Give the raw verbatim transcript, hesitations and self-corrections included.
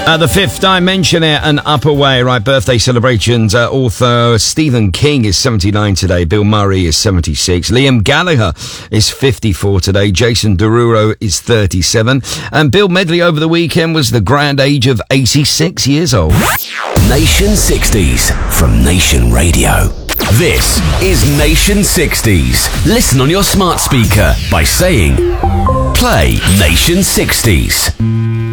Uh, the Fifth Dimension here and Upper Way. Right, birthday celebrations. Uh, author Stephen King is seventy-nine today. Bill Murray is seventy-six. Liam Gallagher is fifty-four today. Jason Derulo is thirty-seven. And Bill Medley over the weekend was the grand age of eighty-six years old. Nation sixties from Nation Radio. This is Nation sixties. Listen on your smart speaker by saying, play Nation sixties.